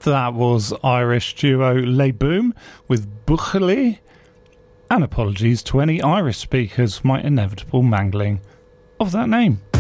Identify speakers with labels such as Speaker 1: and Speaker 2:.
Speaker 1: That was Irish duo Les Boom with Bucheli. And apologies to any Irish speakers for my inevitable mangling of that name.